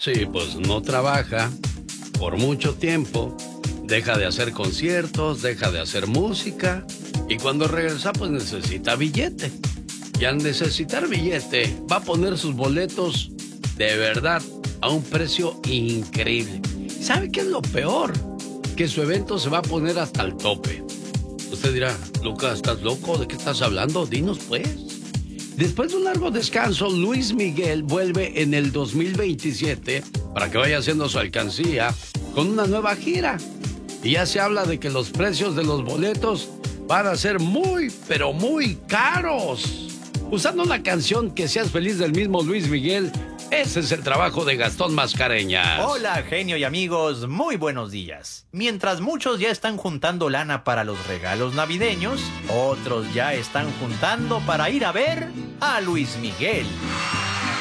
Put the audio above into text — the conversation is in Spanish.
Sí, pues no trabaja por mucho tiempo, deja de hacer conciertos, deja de hacer música y cuando regresa pues necesita billete. Y al necesitar billete va a poner sus boletos de verdad a un precio increíble. ¿Sabe qué es lo peor? Que su evento se va a poner hasta el tope. Usted dirá, Lucas, ¿estás loco? ¿De qué estás hablando? Dinos pues. Después de un largo descanso, Luis Miguel vuelve en el 2027 para que vaya haciendo su alcancía con una nueva gira. Y ya se habla de que los precios de los boletos van a ser muy, pero muy caros. Usando la canción Que seas feliz del mismo Luis Miguel, ese es el trabajo de Gastón Mascareñas. Hola, genio y amigos, muy buenos días. Mientras muchos ya están juntando lana para los regalos navideños, otros ya están juntando para ir a ver a Luis Miguel.